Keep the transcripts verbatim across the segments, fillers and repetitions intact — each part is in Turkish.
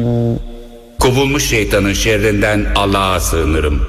Kovulmuş şeytanın şerrinden Allah'a sığınırım.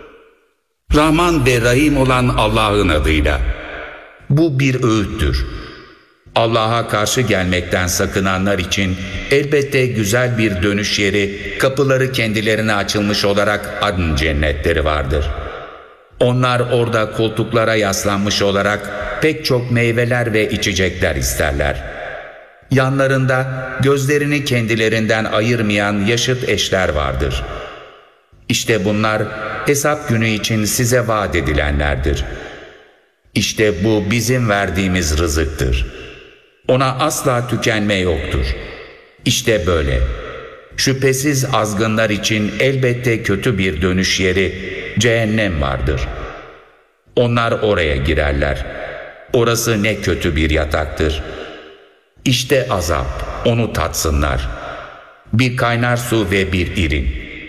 Rahman ve Rahim olan Allah'ın adıyla. Bu bir öğüttür. Allah'a karşı gelmekten sakınanlar için elbette güzel bir dönüş yeri, kapıları kendilerine açılmış olarak adn cennetleri vardır. Onlar orada koltuklara yaslanmış olarak pek çok meyveler ve içecekler isterler. Yanlarında gözlerini kendilerinden ayırmayan yaşıt eşler vardır. İşte bunlar hesap günü için size vaat edilenlerdir. İşte bu bizim verdiğimiz rızıktır. Ona asla tükenme yoktur. İşte böyle. Şüphesiz azgınlar için elbette kötü bir dönüş yeri, cehennem vardır. Onlar oraya girerler. Orası ne kötü bir yataktır. İşte azap, onu tatsınlar. Bir kaynar su ve bir irin.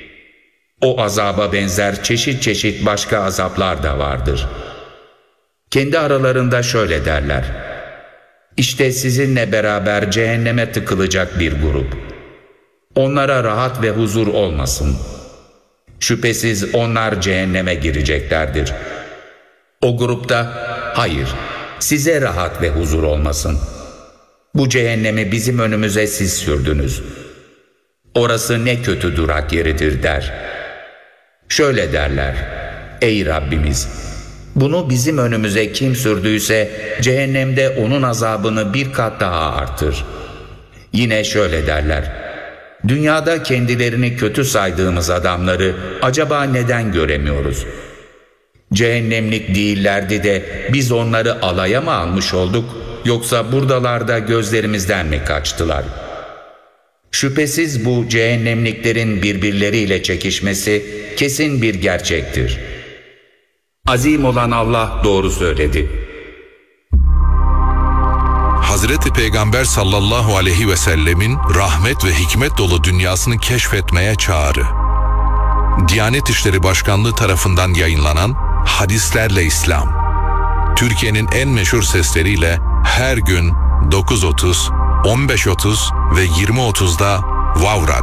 O azaba benzer çeşit çeşit başka azaplar da vardır. Kendi aralarında şöyle derler: İşte sizinle beraber cehenneme tıkılacak bir grup. Onlara rahat ve huzur olmasın. Şüphesiz onlar cehenneme gireceklerdir. O grupta, hayır, size rahat ve huzur olmasın. Bu cehennemi bizim önümüze siz sürdünüz. Orası ne kötü durak yeridir der. Şöyle derler: Ey Rabbimiz! Bunu bizim önümüze kim sürdüyse cehennemde onun azabını bir kat daha artır. Yine şöyle derler: Dünyada kendilerini kötü saydığımız adamları acaba neden göremiyoruz? Cehennemlik değillerdi de biz onları alaya mı almış olduk, yoksa buradalarda gözlerimizden mi kaçtılar? Şüphesiz bu cehennemliklerin birbirleriyle çekişmesi kesin bir gerçektir. Azim olan Allah doğru söyledi. Hazreti Peygamber sallallahu aleyhi ve sellemin rahmet ve hikmet dolu dünyasını keşfetmeye çağrı. Diyanet İşleri Başkanlığı tarafından yayınlanan Hadislerle İslam. Türkiye'nin en meşhur sesleriyle her gün dokuz otuz, on beş otuz ve yirmi otuzda Vav Radyo.